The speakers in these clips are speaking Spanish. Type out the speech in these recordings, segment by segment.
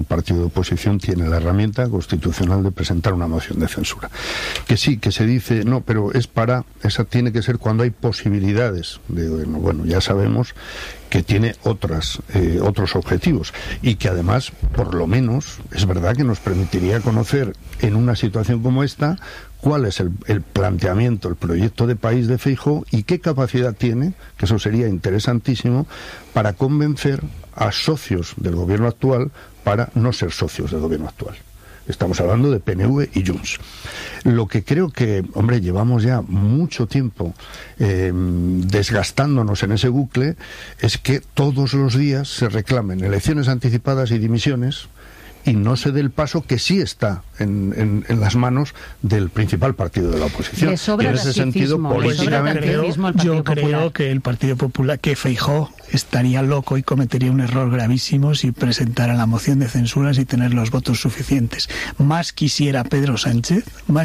El partido de oposición tiene la herramienta constitucional de presentar una moción de censura. Que sí, que se dice, no, pero esa tiene que ser cuando hay posibilidades de gobierno. Bueno, ya sabemos que tiene otros objetivos y que además, por lo menos, es verdad que nos permitiría conocer en una situación como esta cuál es el planteamiento, el proyecto de país de Feijóo y qué capacidad tiene, que eso sería interesantísimo, para convencer a socios del gobierno actual para no ser socios del gobierno actual. Estamos hablando de PNV y Junts. Lo que creo que, hombre, llevamos ya mucho tiempo desgastándonos en ese bucle, es que todos los días se reclamen elecciones anticipadas y dimisiones, y no se dé el paso que sí está en las manos del principal partido de la oposición. Y en ese sentido, políticamente, yo creo que el Partido Popular, que Feijóo estaría loco y cometería un error gravísimo si presentara la moción de censura sin tener los votos suficientes. Más quisiera Pedro Sánchez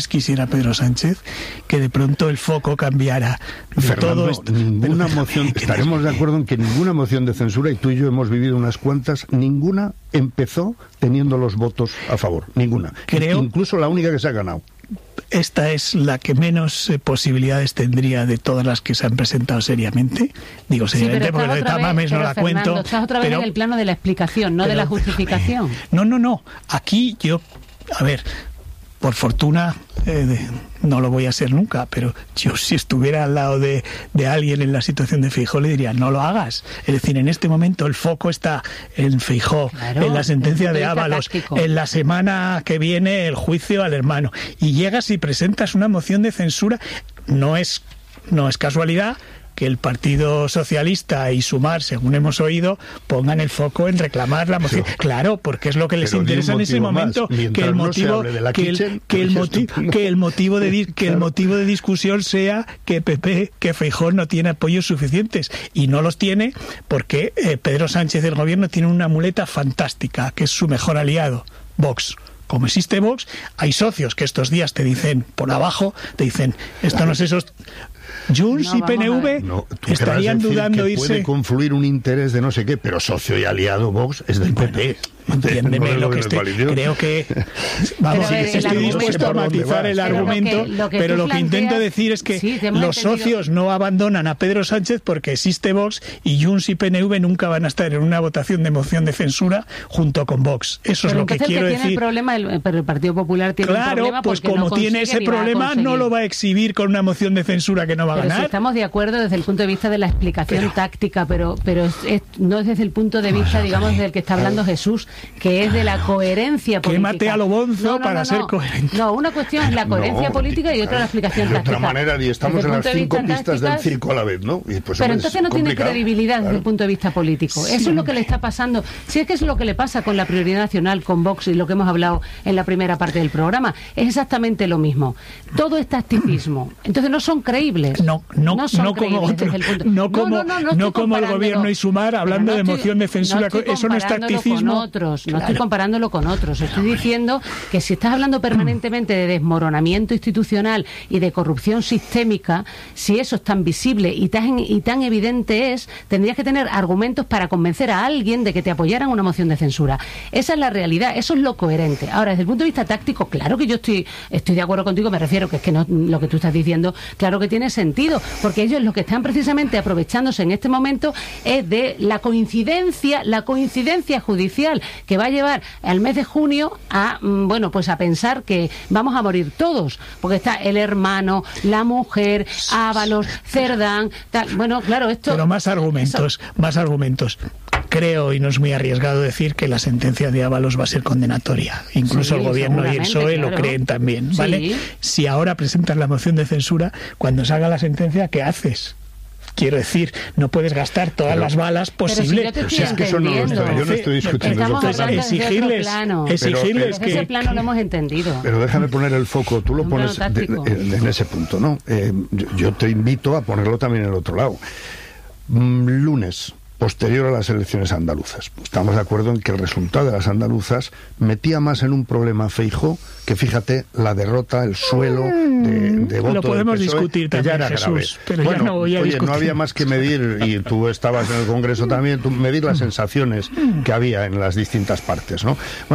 que de pronto el foco cambiara de Fernando, todo esto. Ninguna moción, estaremos de acuerdo en que ninguna moción de censura, y tú y yo hemos vivido unas cuantas, ninguna empezó teniendo los votos a favor, ninguna. Creo, incluso la única que se ha ganado. Esta es la que menos posibilidades tendría de todas las que se han presentado seriamente. Digo seriamente, porque lo de Tamames no la cuento. Estás otra vez en el plano de la explicación, no de la justificación. No. Aquí yo, a ver, por fortuna, no lo voy a ser nunca, pero yo si estuviera al lado de alguien en la situación de Feijóo le diría, no lo hagas. Es decir, en este momento el foco está en Feijóo, claro, en la sentencia de Ábalos, en la semana que viene el juicio al hermano. Y llegas y presentas una moción de censura. No es casualidad que el Partido Socialista y Sumar, según hemos oído, pongan el foco en reclamar la moción. Claro, porque es lo que les interesa en ese momento, que el motivo de discusión sea que Feijóo no tiene apoyos suficientes, y no los tiene porque Pedro Sánchez del gobierno tiene una muleta fantástica, que es su mejor aliado, Vox. Como existe Vox, hay socios que estos días te dicen por abajo, te dicen, esto no es eso. Junts y PNV estarían dudando que irse. Puede confluir un interés de no sé qué, pero socio y aliado Vox es del PP. Entiéndeme lo que creo que vamos, estoy dispuesto a matizar el argumento, pero lo que intento decir es que los socios no abandonan a Pedro Sánchez porque existe Vox, y Junts y PNV nunca van a estar en una votación de moción de censura junto con Vox. Eso es lo que quiero decir. Pero el Partido Popular tiene un problema. Claro, pues como tiene ese problema, no lo va a exhibir con una moción de censura que no va a ganar. Si estamos de acuerdo desde el punto de vista de la explicación táctica, pero no es desde el punto de vista, digamos, del que está hablando Jesús, que es de la coherencia política. Que mate a lo bonzo para ser coherente. No, una cuestión es la coherencia política y otra la explicación táctica. De otra manera, y estamos en las 5 pistas del circo a la vez, ¿no? Y pues, pero entonces no tiene credibilidad desde el punto de vista político. Sí, eso es lo que le está pasando. Si es que es lo que le pasa con la prioridad nacional, con Vox, y lo que hemos hablado en la primera parte del programa, es exactamente lo mismo. Todo es tacticismo. Entonces no son creíbles. No como otro. No como el gobierno y Sumar hablando de moción de censura. Eso no es tacticismo. No estoy comparándolo con otros. Estoy diciendo que si estás hablando permanentemente de desmoronamiento institucional y de corrupción sistémica, si eso es tan visible y tan evidente es, tendrías que tener argumentos para convencer a alguien de que te apoyaran una moción de censura. Esa es la realidad, eso es lo coherente. Ahora, desde el punto de vista táctico, claro que yo estoy de acuerdo contigo, me refiero que es que no, lo que tú estás diciendo, claro que tiene sentido, porque ellos lo que están precisamente aprovechándose en este momento es de la coincidencia judicial que va a llevar al mes de junio a pensar que vamos a morir todos, porque está el hermano, la mujer, Ábalos, Cerdán, tal. Bueno, claro, esto... Pero más argumentos. Creo, y no es muy arriesgado decir, que la sentencia de Ábalos va a ser condenatoria. Incluso el gobierno y el PSOE lo creen también, ¿vale? Sí. Si ahora presentas la moción de censura, cuando salga la sentencia, ¿qué haces? Quiero decir, no puedes gastar todas las balas posibles. Si es que eso yo no estoy discutiendo. Exigirles que... Ese plano lo hemos entendido. Pero déjame poner el foco, tú lo pones en ese punto, ¿no? Yo te invito a ponerlo también en el otro lado. Lunes, posterior a las elecciones andaluzas. Estamos de acuerdo en que el resultado de las andaluzas metía más en un problema a Feijóo que, fíjate, la derrota, el suelo de voto lo podemos del PSOE, discutir que también, ya era Jesús, grave. pero ya no voy a discutir. No había más que medir, y tú estabas en el Congreso también, medir las sensaciones que había en las distintas partes, ¿no?